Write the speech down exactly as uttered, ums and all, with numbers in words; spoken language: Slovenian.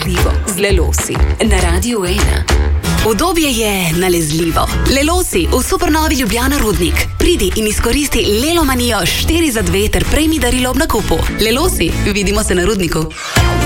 nalezljivo z Lelosi na Radiu ena. Udobje je nalezljivo. Lelosi v Supernovi Ljubljana Rudnik. Pridi in izkoristi Lelomanijo štiri za dve ter prejmi darilo ob nakupu. Lelosi, vidimo se na Rudniku.